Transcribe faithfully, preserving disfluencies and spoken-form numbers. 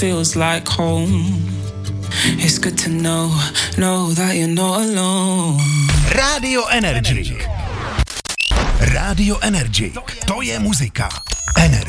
feels like home. It's good to know, know that you're not alone. Rádio Energy. Rádio Energy. To je muzika. Energy.